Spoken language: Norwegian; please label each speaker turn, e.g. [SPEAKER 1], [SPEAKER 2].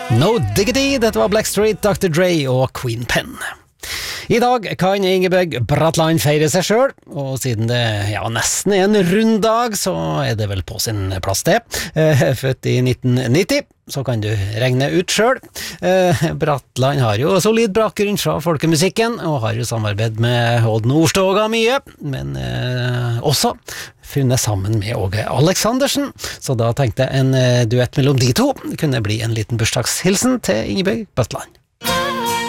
[SPEAKER 1] No Diggity, dette var Blackstreet, Dr. Dre og Queen Pen. I dag kan Ingebjørg Bratland feire seg selv, og siden det nesten er en rund dag, så er det vel på sin plass det. Født i 1990, så kan du regne ut selv. Bratland har jo solid bakgrunn fra folkemusikken, og har jo samarbeid med Odd Nordstoga mye, men også funnet sammen med Åge Aleksandersen, så da tenkte jeg en duett mellom de to kunne bli en liten bursdagshilsen til Ingebjørg Bratland.